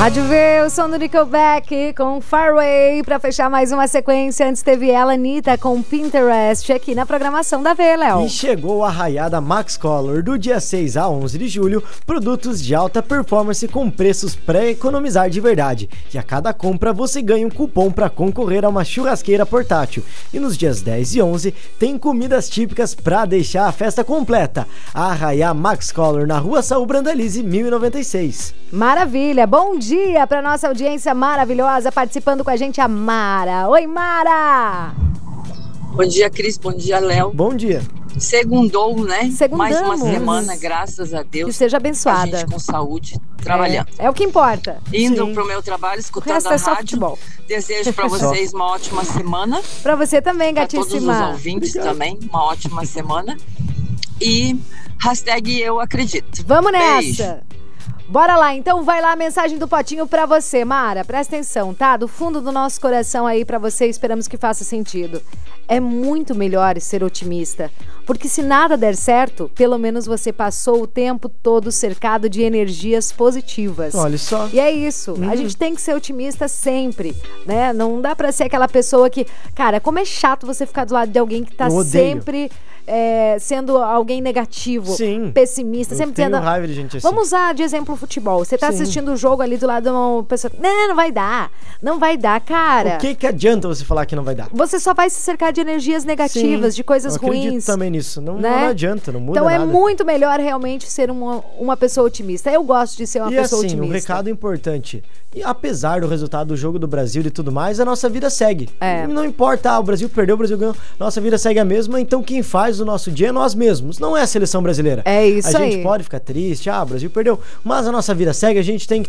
Rádio V, o som do Nickelback com Faraway. Pra fechar mais uma sequência, antes teve ela, Anitta, com Pinterest, aqui na programação da V, Léo. E chegou a raiada Max Color do dia 6 a 11 de julho, produtos de alta performance com preços pré-economizar de verdade. E a cada compra você ganha um cupom para concorrer a uma churrasqueira portátil. E nos dias 10 e 11 tem comidas típicas para deixar a festa completa. A Arraiá Max Color na Rua Saul Brandalize, 1096. Maravilha, bom dia para nossa audiência maravilhosa, participando com a gente a Mara. Oi, Mara! Bom dia, Cris, bom dia, Léo. Bom dia. Segundou, né? Segundamos. Mais uma semana, graças a Deus. Que seja abençoada. A gente com saúde, trabalhando. É o que importa. Indo Sim. pro meu trabalho, O escutando resto a é só rádio. futebol. Desejo para vocês uma ótima semana. Pra você também, Para todos os gatíssima. ouvintes também, uma ótima semana. E hashtag eu acredito. Vamos nessa! Beijo. Bora lá, então vai lá a mensagem do potinho pra você, Mara. Presta atenção, tá? Do fundo do nosso coração aí pra você, esperamos que faça sentido. É muito melhor ser otimista, porque se nada der certo, pelo menos você passou o tempo todo cercado de energias positivas. Olha só. E é isso, a gente tem que ser otimista sempre, né? Não dá pra ser aquela pessoa que... Cara, como é chato você ficar do lado de alguém que tá Eu odeio. sempre sendo alguém negativo, Sim. pessimista, Eu sempre tenho tendo... raiva de gente assim. Vamos usar de exemplo o futebol. Você tá Sim. assistindo o jogo ali do lado de uma pessoa... Não vai dar. Não vai dar, cara. O que adianta você falar que não vai dar? Você só vai se cercar de energias negativas, Sim, de coisas eu acredito ruins. também nisso. Não, né? não adianta, não muda Então nada. é muito melhor realmente ser uma pessoa otimista. Eu gosto de ser uma E pessoa assim, um otimista. recado importante. E apesar do resultado do jogo do Brasil e tudo mais, a nossa vida segue. É. Não importa, o Brasil perdeu, o Brasil ganhou, nossa vida segue a mesma, então quem faz o nosso dia é nós mesmos, não é a seleção brasileira. É isso A gente aí. pode ficar triste, o Brasil perdeu, mas a nossa vida segue, a gente tem que